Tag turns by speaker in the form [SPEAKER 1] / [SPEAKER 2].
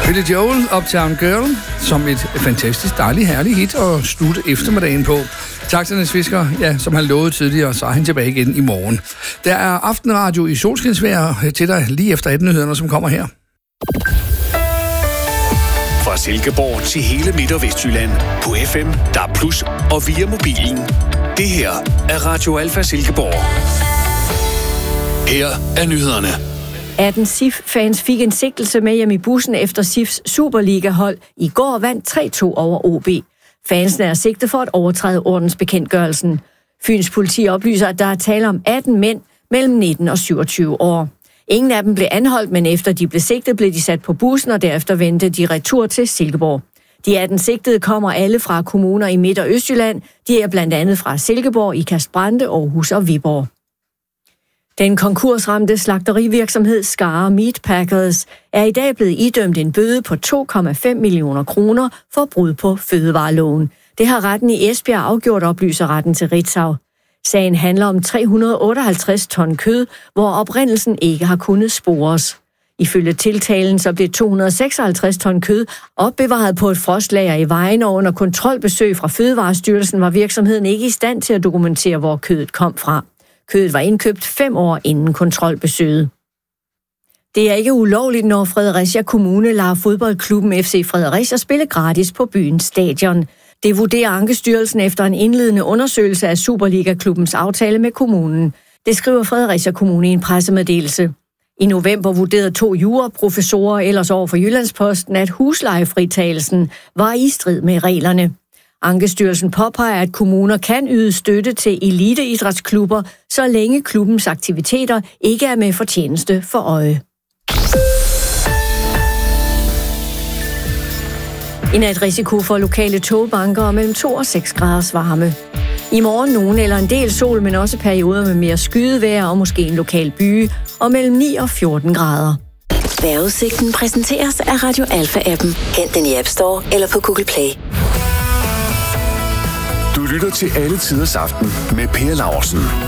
[SPEAKER 1] Billy Joel, Uptown Girl, som et fantastisk, dejligt, herligt hit at slutte eftermiddagen på. Taxernes Fisker, ja, som han lovede tidligere, så er han tilbage igen i morgen. Der er aftenradio i solskinsvejr til dig lige efter 18-nyhederne, som kommer her.
[SPEAKER 2] Fra Silkeborg til hele Midt- og Vestjylland på FM, DAB+, og via mobilen. Det her er Radio Alfa Silkeborg. Her er nyhederne.
[SPEAKER 3] 18 SIF-fans fik en sigtelse med hjem i bussen efter SIFs Superliga-hold i går vandt 3-2 over OB. Fansene er sigtet for at overtræde ordensbekendtgørelsen. Fyns politi oplyser, at der er tale om 18 mænd mellem 19 og 27 år. Ingen af dem blev anholdt, men efter de blev sigtet, blev de sat på bussen, og derefter vendte de retur til Silkeborg. De 18 sigtede kommer alle fra kommuner i Midt- og Østjylland. De er blandt andet fra Silkeborg, Ikast-Brande, Aarhus og Viborg. Den konkursramte slagterivirksomhed Skare Meatpackers er i dag blevet idømt en bøde på 2,5 millioner kroner for brud på fødevareloven. Det har retten i Esbjerg afgjort, oplyser retten til Ritzau. Sagen handler om 358 ton kød, hvor oprindelsen ikke har kunnet spores. Ifølge tiltalen så blev 256 ton kød opbevaret på et frostlager i Vejen, og under kontrolbesøg fra Fødevarestyrelsen var virksomheden ikke i stand til at dokumentere, hvor kødet kom fra. Kødet var indkøbt 5 år inden kontrolbesøget. Det er ikke ulovligt, når Fredericia Kommune lader fodboldklubben FC Fredericia spille gratis på byens stadion. Det vurderer Ankestyrelsen efter en indledende undersøgelse af Superliga-klubbens aftale med kommunen. Det skriver Fredericia Kommune i en pressemeddelelse. I november vurderede 2 juraprofessorer ellers over for Jyllandsposten, at huslejefritagelsen var i strid med reglerne. Ankestyrelsen påpeger, at kommuner kan yde støtte til eliteidrætsklubber, så længe klubbens aktiviteter ikke er med fortjeneste for øje. I nat risiko for lokale togbanker mellem 2 og 6 graders varme. I morgen nogen eller en del sol, men også perioder med mere skydevejr og måske en lokal byge, og mellem 9 og 14 grader.
[SPEAKER 4] Vejrudsigten præsenteres af Radio Alfa-appen. Hent den i App Store eller på Google Play.
[SPEAKER 2] Du lytter til Alle Tiders Aften med Per Laursen.